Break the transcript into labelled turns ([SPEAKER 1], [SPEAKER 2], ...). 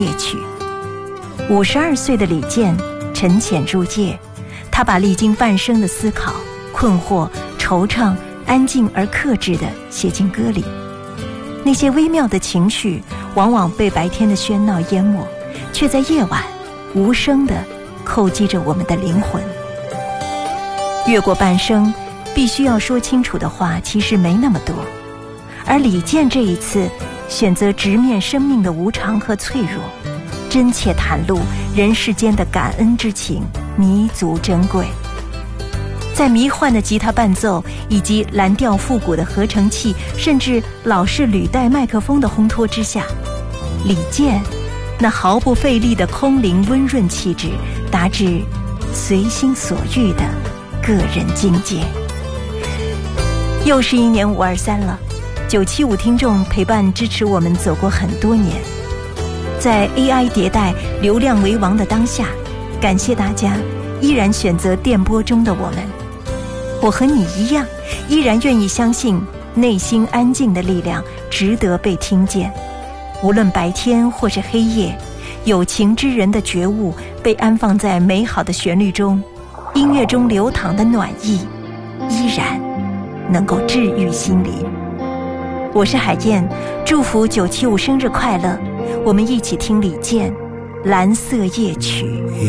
[SPEAKER 1] 夜曲。52岁的李健沉潜入夜，他把历经半生的思考、困惑、惆怅，安静而克制地写进歌里。那些微妙的情绪往往被白天的喧闹淹没，却在夜晚无声地叩击着我们的灵魂。越过半生，必须要说清楚的话其实没那么多，而李健这一次选择直面生命的无常和脆弱，真切袒露人世间的感恩之情，弥足珍贵。在迷幻的吉他伴奏以及蓝调复古的合成器，甚至老式履带麦克风的烘托之下，李健那毫不费力的空灵温润气质，达至随心所欲的个人境界。又是一年523了，975听众陪伴支持我们走过很多年。在 AI 迭代、流量为王的当下，感谢大家依然选择电波中的我们。我和你一样，依然愿意相信内心安静的力量值得被听见。无论白天或是黑夜，有情之人的觉悟被安放在美好的旋律中，音乐中流淌的暖意依然能够治愈心灵。我是海燕，祝福975生日快乐，我们一起听李健《蓝色夜曲》。